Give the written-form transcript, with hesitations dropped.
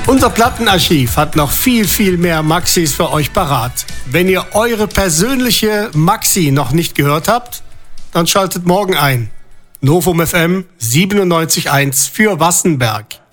Unser Plattenarchiv hat noch viel mehr Maxis für euch parat. Wenn ihr eure persönliche Maxi noch nicht gehört habt, dann schaltet morgen ein. Novum FM 97.1 für Wassenberg.